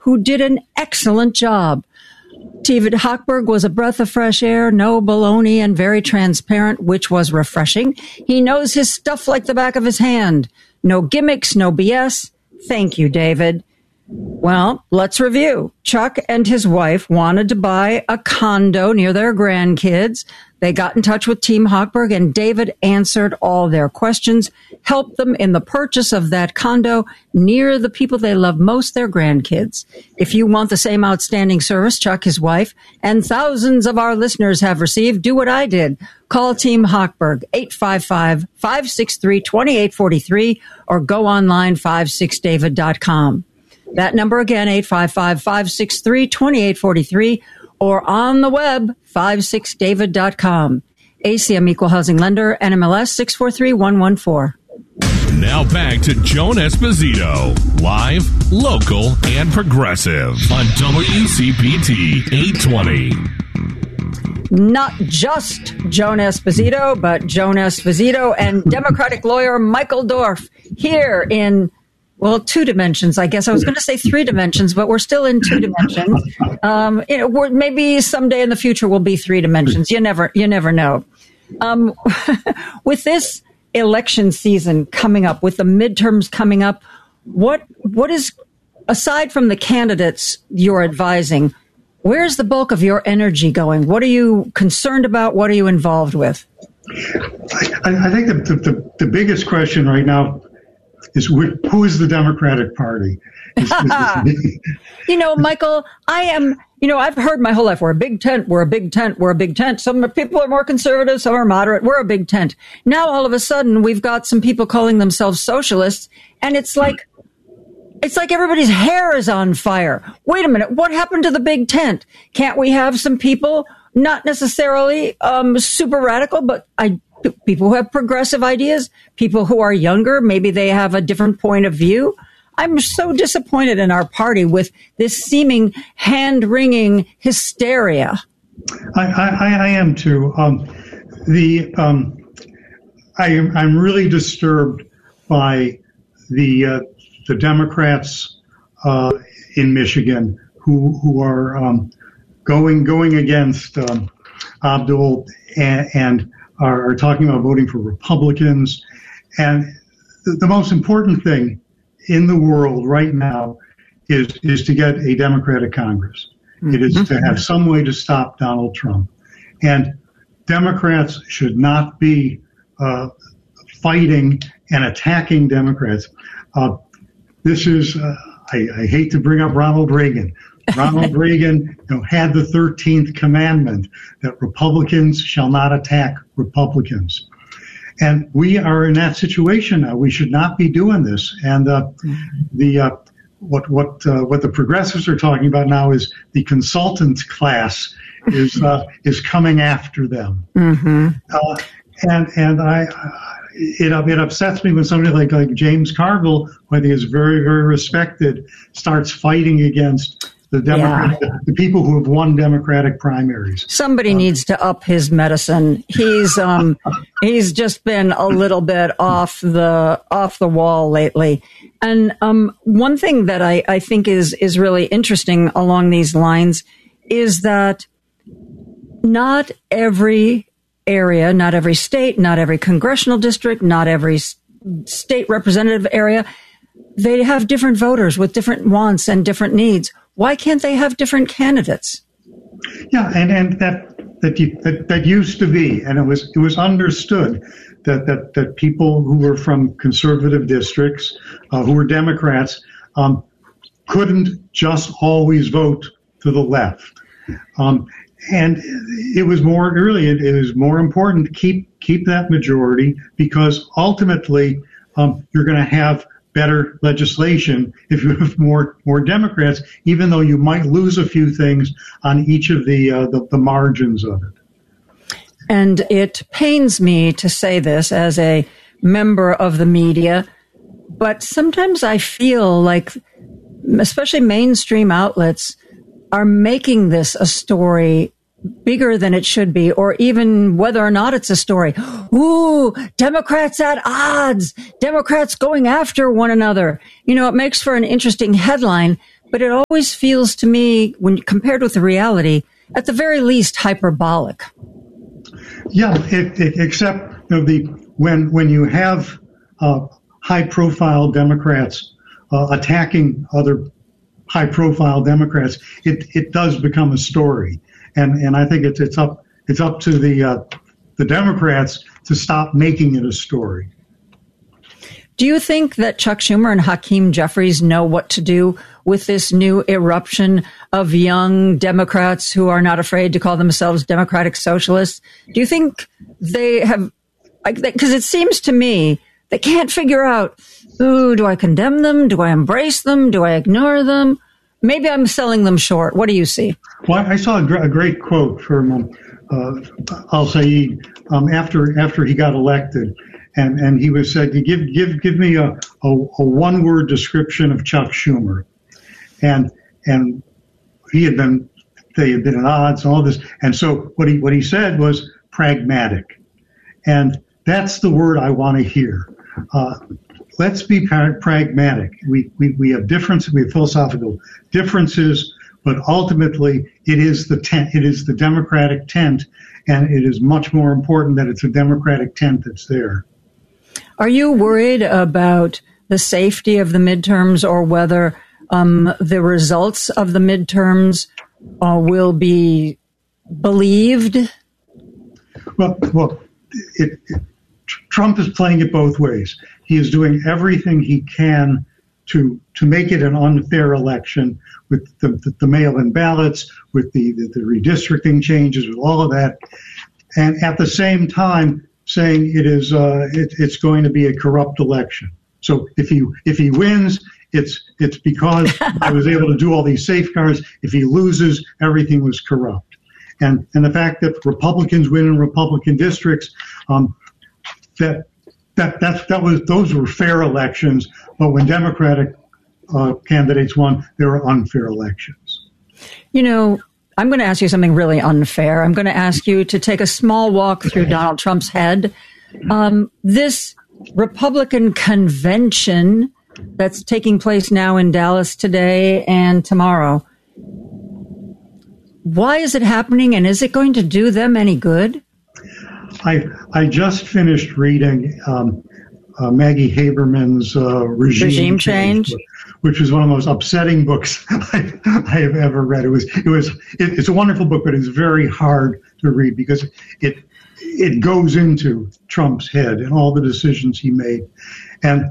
who did an excellent job. David Hochberg was a breath of fresh air, no baloney, and very transparent, which was refreshing. He knows his stuff like the back of his hand. No gimmicks, no BS. Thank you, David. Well, let's review. Chuck and his wife wanted to buy a condo near their grandkids. They got in touch with Team Hochberg, and David answered all their questions, helped them in the purchase of that condo near the people they love most, their grandkids. If you want the same outstanding service Chuck, his wife, and thousands of our listeners have received, do what I did. Call Team Hochberg, 855-563-2843, or go online, 56david.com. That number again, 855-563-2843, or on the web, 56david.com. ACM Equal Housing Lender, NMLS 643114. Now back to Joan Esposito, live, local, and progressive on WCPT 820. Not just Joan Esposito, but Joan Esposito and Democratic lawyer Michael Dorf here in, well, 2 dimensions, I guess. I was going to say 3 dimensions, but we're still in 2 dimensions. Maybe someday in the future we'll be 3 dimensions. You never know. With this election season coming up, with the midterms coming up, what is, aside from the candidates you're advising, where's the bulk of your energy going? What are you concerned about? What are you involved with? I think the biggest question right now is who is the Democratic Party? Michael, I've heard my whole life, we're a big tent, we're a big tent, we're a big tent. Some people are more conservative, some are moderate, we're a big tent. Now, all of a sudden, we've got some people calling themselves socialists, and it's like everybody's hair is on fire. Wait a minute, what happened to the big tent? Can't we have some people, not necessarily super radical, but people who have progressive ideas, people who are younger, maybe they have a different point of view? I'm so disappointed in our party with this seeming hand-wringing hysteria. I am too. I'm really disturbed by the Democrats in Michigan who are going against Abdul and are talking about voting for Republicans. And the most important thing in the world right now is to get a Democratic Congress. Mm-hmm. It is to have some way to stop Donald Trump. And Democrats should not be fighting and attacking Democrats. This is, I hate to bring up Ronald Reagan. Ronald Reagan had the 13th commandment that Republicans shall not attack Republicans. And we are in that situation now. We should not be doing this. And what the progressives are talking about now is the consultant class is coming after them. Mm-hmm. It upsets me when somebody like James Carville, who I think is very, very respected, starts fighting against the people who have won Democratic primaries. Somebody needs to up his medicine. He's just been a little bit off the wall lately. And one thing that I think is really interesting along these lines is that not every area, not every state, not every congressional district, not every state representative area, they have different voters with different wants and different needs. Why can't they have different candidates? Yeah, and that used to be, and it was understood that people who were from conservative districts, who were Democrats, couldn't just always vote to the left. And it was more important to keep that majority, because ultimately you're going to have better legislation if you have more Democrats, even though you might lose a few things on each of the margins of it. And it pains me to say this as a member of the media, but sometimes I feel like, especially mainstream outlets, are making this a story bigger than it should be, or even whether or not it's a story. Ooh, Democrats at odds. Democrats going after one another. It makes for an interesting headline, but it always feels to me, when compared with the reality, at the very least, hyperbolic. Yeah, except when you have high-profile Democrats attacking other high-profile Democrats, it does become a story, and I think it's up to the Democrats to stop making it a story. Do you think that Chuck Schumer and Hakeem Jeffries know what to do with this new eruption of young Democrats who are not afraid to call themselves democratic socialists? Do you think they have, because it seems to me they can't figure out, ooh, do I condemn them? Do I embrace them? Do I ignore them? Maybe I'm selling them short. What do you see? Well, I saw a great quote from al-Sayed after he got elected. And he was said, give me a one-word description of Chuck Schumer. And they had been at odds and all this. And so what he said was pragmatic. And that's the word I want to hear. Let's be pragmatic. We have differences, we have philosophical differences, but ultimately it is the Democratic tent, and it is much more important that it's a Democratic tent that's there. Are you worried about the safety of the midterms, or whether the results of the midterms will be believed? Well, Trump is playing it both ways. He is doing everything he can to make it an unfair election with the mail-in ballots, with the redistricting changes, with all of that, and at the same time saying it's going to be a corrupt election. So if he wins, it's because I was able to do all these safeguards. If he loses, everything was corrupt. And the fact that Republicans win in Republican districts, those were fair elections. But when Democratic candidates won, they were unfair elections. You know, I'm going to ask you something really unfair. I'm going to ask you to take a small walk through Donald Trump's head. This Republican convention that's taking place now in Dallas today and tomorrow, why is it happening, and is it going to do them any good? I just finished reading Maggie Haberman's Regime Change, which was one of the most upsetting books I have ever read. It's a wonderful book, but it's very hard to read because it goes into Trump's head and all the decisions he made. And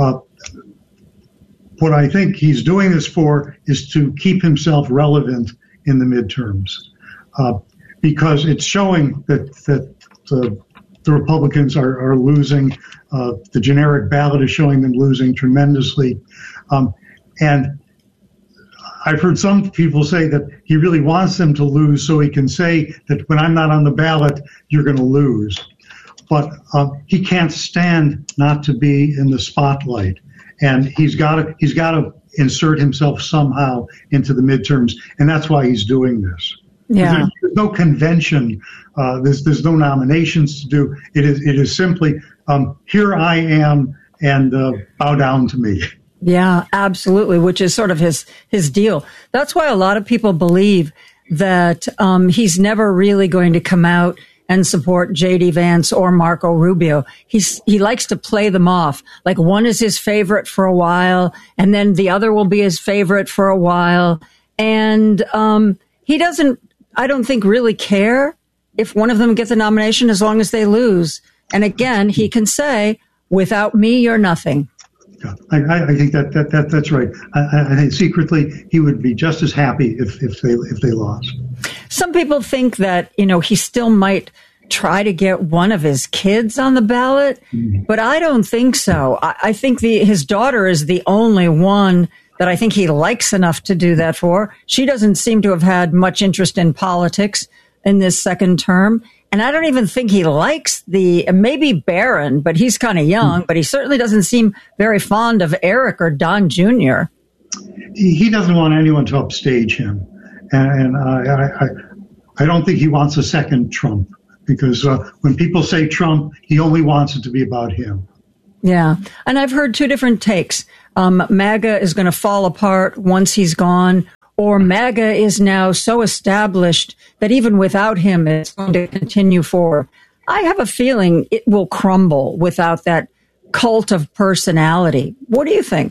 what I think he's doing this for is to keep himself relevant in the midterms, because it's showing that the Republicans are losing. The generic ballot is showing them losing tremendously. And I've heard some people say that he really wants them to lose so he can say that when I'm not on the ballot, you're going to lose. But he can't stand not to be in the spotlight. And he's got to insert himself somehow into the midterms. And that's why he's doing this. Yeah. There's no convention. There's no nominations to do. It is simply, here I am, and bow down to me. Yeah, absolutely, which is sort of his deal. That's why a lot of people believe that he's never really going to come out and support J.D. Vance or Marco Rubio. He likes to play them off. Like one is his favorite for a while, and then the other will be his favorite for a while. And he doesn't, I don't think, really care if one of them gets a nomination as long as they lose. And again, he can say, without me, you're nothing. I think that's right. I think secretly he would be just as happy if they lost. Some people think that, he still might try to get one of his kids on the ballot, but I don't think so. I think his daughter is the only one that I think he likes enough to do that for. She doesn't seem to have had much interest in politics in this second term. And I don't even think he likes maybe Barron, but he's kind of young, but he certainly doesn't seem very fond of Eric or Don Jr. He doesn't want anyone to upstage him. And I don't think he wants a second Trump, because when people say Trump, he only wants it to be about him. Yeah. And I've heard two different takes. MAGA is going to fall apart once he's gone, or MAGA is now so established that even without him, it's going to continue forward. I have a feeling it will crumble without that cult of personality. What do you think?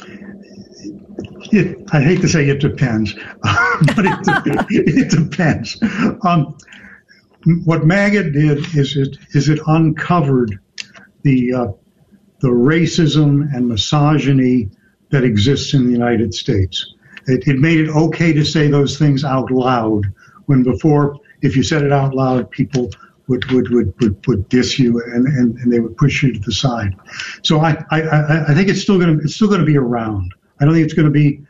I hate to say it depends, but it depends. What MAGA did is it uncovered the racism and misogyny that exists in the United States. It made it okay to say those things out loud, when before, if you said it out loud, people would diss you and they would push you to the side. So I think it's still going to be around. I don't think it's going to be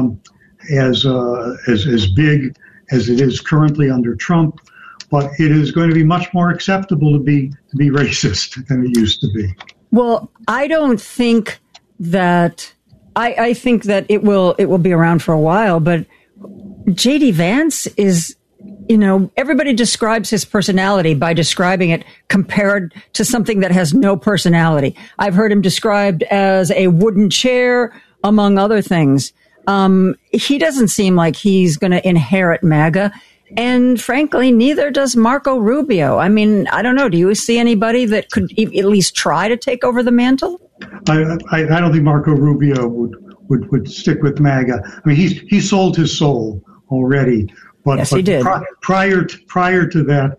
as big as it is currently under Trump, but it is going to be much more acceptable to be racist than it used to be. Well, I don't think that. I think that it will be around for a while, but J.D. Vance is, everybody describes his personality by describing it compared to something that has no personality. I've heard him described as a wooden chair, among other things. He doesn't seem like he's going to inherit MAGA. And frankly, neither does Marco Rubio. I mean, I don't know. Do you see anybody that could at least try to take over the mantle? I don't think Marco Rubio would stick with MAGA. I mean, he sold his soul already. But, yes, he did. Prior to that,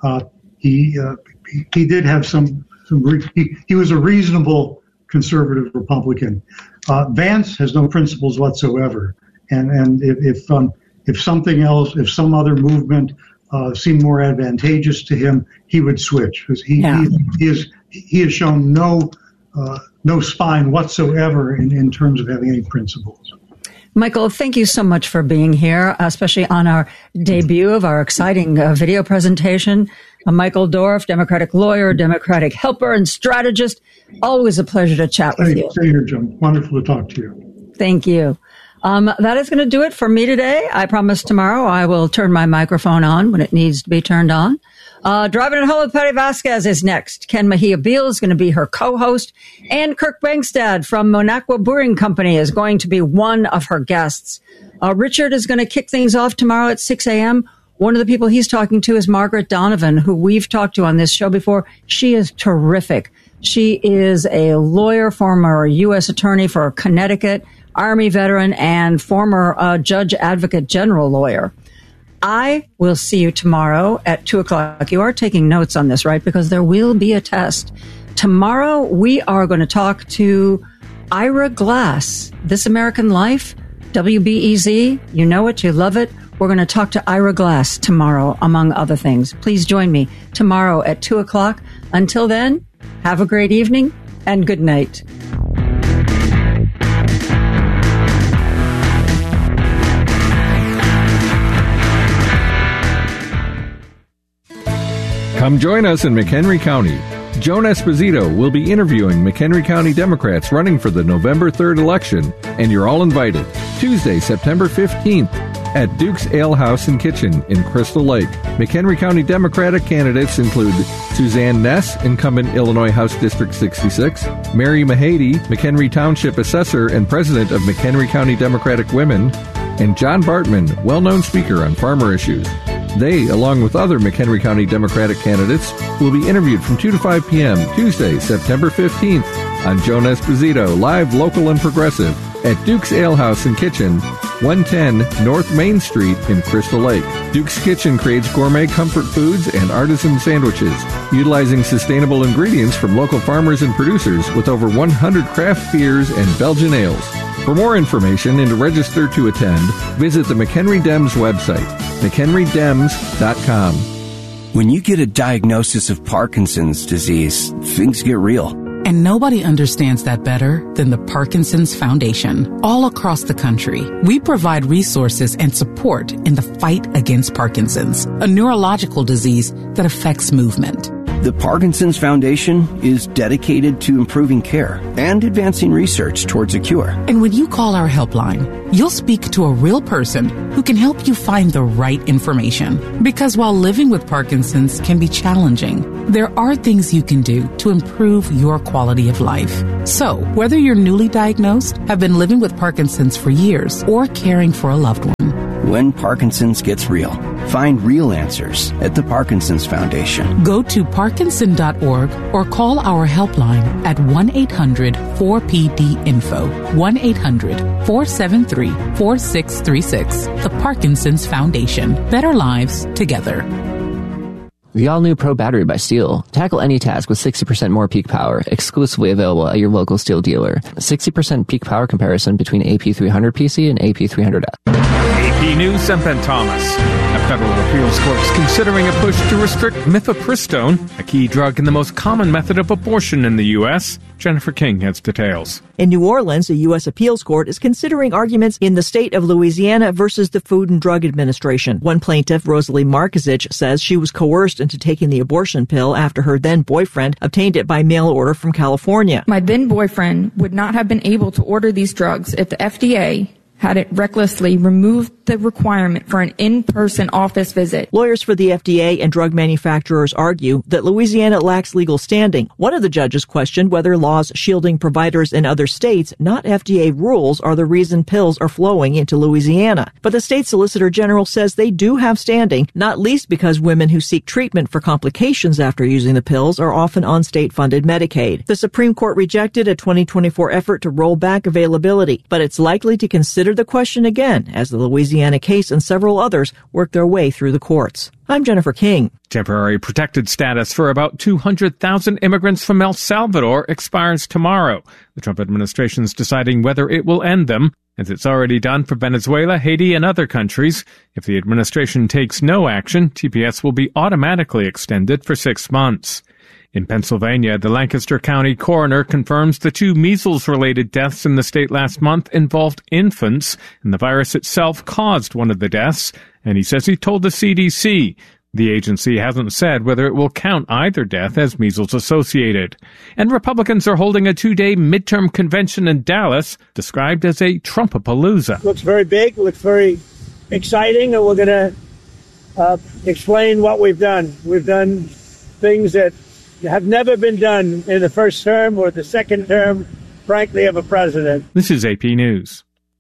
he did have some. He was a reasonable conservative Republican. Vance has no principles whatsoever, and if something else, if some other movement seemed more advantageous to him, he would switch, because he has shown no spine whatsoever in terms of having any principles. Michael, thank you so much for being here, especially on our debut of our exciting video presentation. Michael Dorf, Democratic lawyer, Democratic helper, and strategist. Always a pleasure to chat with you. Same here, Jim. Wonderful to talk to you. Thank you. That is going to do it for me today. I promise tomorrow I will turn my microphone on when it needs to be turned on. Driving It Home with Patty Vasquez is next. Ken Mejia Beal is going to be her co-host, and Kirk Bangstad from Monaqua Brewing Company is going to be one of her guests. Richard is going to kick things off tomorrow at 6 a.m. One of the people he's talking to is Margaret Donovan, who we've talked to on this show before. She is terrific. She is a lawyer, former U.S. attorney for Connecticut, Army veteran, and former judge advocate general lawyer. I will see you tomorrow at 2 o'clock. You are taking notes on this, right? Because there will be a test. Tomorrow, we are going to talk to Ira Glass, This American Life, WBEZ. You know it, you love it. We're going to talk to Ira Glass tomorrow, among other things. Please join me tomorrow at 2 o'clock. Until then, have a great evening and good night. Come join us in McHenry County. Joan Esposito will be interviewing McHenry County Democrats running for the November 3rd election, and you're all invited. Tuesday, September 15th at Duke's Ale House and Kitchen in Crystal Lake. McHenry County Democratic candidates include Suzanne Ness, incumbent Illinois House District 66, Mary Mahady, McHenry Township Assessor and President of McHenry County Democratic Women, and John Bartman, well-known speaker on farmer issues. They, along with other McHenry County Democratic candidates, will be interviewed from 2 to 5 p.m. Tuesday, September 15th on Joan Esposito, live, local, and progressive at Duke's Ale House and Kitchen, 110 North Main Street in Crystal Lake. Duke's Kitchen creates gourmet comfort foods and artisan sandwiches, utilizing sustainable ingredients from local farmers and producers with over 100 craft beers and Belgian ales. For more information and to register to attend, visit the McHenry Dems website, McHenryDems.com. When you get a diagnosis of Parkinson's disease, things get real. And nobody understands that better than the Parkinson's Foundation. All across the country, we provide resources and support in the fight against Parkinson's, a neurological disease that affects movement. The Parkinson's Foundation is dedicated to improving care and advancing research towards a cure. And when you call our helpline, you'll speak to a real person who can help you find the right information. Because while living with Parkinson's can be challenging, there are things you can do to improve your quality of life. So, whether you're newly diagnosed, have been living with Parkinson's for years, or caring for a loved one, when Parkinson's gets real, find real answers at the Parkinson's Foundation. Go to parkinson.org or call our helpline at 1-800-4PD-INFO, 1-800-473-4636. The Parkinson's Foundation. Better lives together. The all-new Pro Battery by Steel. Tackle any task with 60% more peak power. Exclusively available at your local Steel dealer. 60% peak power comparison between AP300 PC and AP300F. AP News, I'm Ben Thomas. A federal appeals court is considering a push to restrict mifepristone, a key drug in the most common method of abortion in the U.S. Jennifer King has details. In New Orleans, a U.S. appeals court is considering arguments in the state of Louisiana versus the Food and Drug Administration. One plaintiff, Rosalie Markazich, says she was coerced into taking the abortion pill after her then-boyfriend obtained it by mail order from California. My then-boyfriend would not have been able to order these drugs if the FDA had it recklessly removed the requirement for an in-person office visit. Lawyers for the FDA and drug manufacturers argue that Louisiana lacks legal standing. One of the judges questioned whether laws shielding providers in other states, not FDA rules, are the reason pills are flowing into Louisiana. But the state solicitor general says they do have standing, not least because women who seek treatment for complications after using the pills are often on state-funded Medicaid. The Supreme Court rejected a 2024 effort to roll back availability, but it's likely to consider the question again as the Louisiana case and several others work their way through the courts. I'm Jennifer King. Temporary protected status for about 200,000 immigrants from El Salvador expires tomorrow. The Trump administration is deciding whether it will end them, as it's already done for Venezuela, Haiti, and other countries. If the administration takes no action, TPS will be automatically extended for 6 months. In Pennsylvania, the Lancaster County coroner confirms the 2 measles-related deaths in the state last month involved infants, and the virus itself caused one of the deaths, and he says he told the CDC. The agency hasn't said whether it will count either death as measles-associated. And Republicans are holding a 2-day midterm convention in Dallas, described as a Trumpapalooza. Looks very big, looks very exciting, and we're going to explain what we've done. We've done things that have never been done in the first term or the second term, frankly, of a president. This is AP News.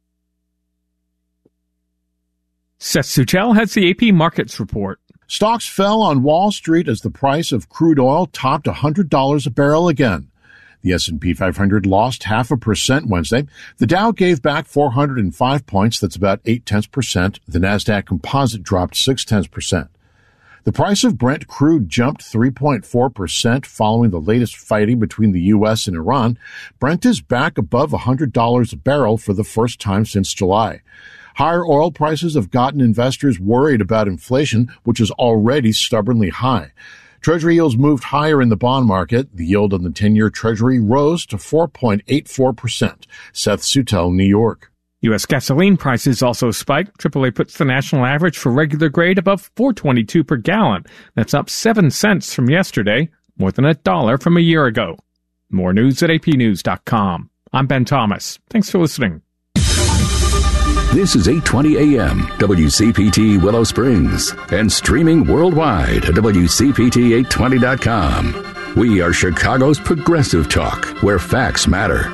Seth Suchel has the AP Markets Report. Stocks fell on Wall Street as the price of crude oil topped $100 a barrel again. The S&P 500 lost 0.5% Wednesday. The Dow gave back 405 points. That's about 0.8%. The Nasdaq Composite dropped 0.6%. The price of Brent crude jumped 3.4% following the latest fighting between the U.S. and Iran. Brent is back above $100 a barrel for the first time since July. Higher oil prices have gotten investors worried about inflation, which is already stubbornly high. Treasury yields moved higher in the bond market. The yield on the 10-year Treasury rose to 4.84%. Seth Sutel, New York. U.S. gasoline prices also spiked. AAA puts the national average for regular grade above $4.22 per gallon. That's up 7 cents from yesterday, more than $1 from a year ago. More news at apnews.com. I'm Ben Thomas. Thanks for listening. This is 820 AM, WCPT Willow Springs, and streaming worldwide at WCPT820.com. We are Chicago's progressive talk, where facts matter.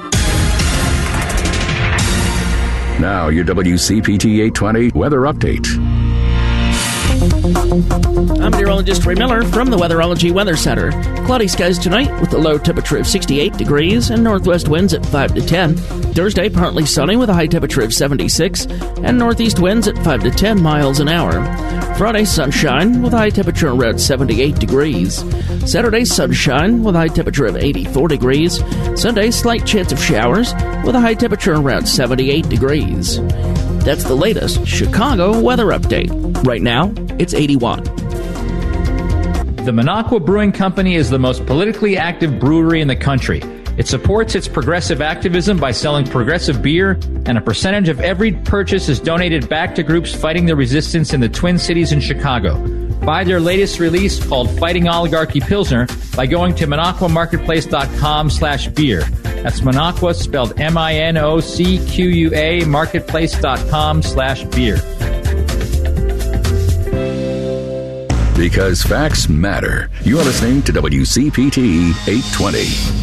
Now, your WCPT 820 weather update. I'm meteorologist Ray Miller from the Weatherology Weather Center. Cloudy skies tonight with a low temperature of 68 degrees and northwest winds at 5 to 10. Thursday, partly sunny with a high temperature of 76 and northeast winds at 5 to 10 miles an hour. Friday, sunshine with a high temperature around 78 degrees. Saturday, sunshine with a high temperature of 84 degrees. Sunday, slight chance of showers with a high temperature around 78 degrees. That's the latest Chicago weather update. Right now, it's 81. The Minocqua Brewing Company is the most politically active brewery in the country. It supports its progressive activism by selling progressive beer, and a percentage of every purchase is donated back to groups fighting the resistance in the Twin Cities and Chicago. Buy their latest release called Fighting Oligarchy Pilsner by going to minocquamarketplace.com/beer. That's Minocqua, spelled MINOCQUA, marketplace.com/beer. Because facts matter. You're listening to WCPT 820.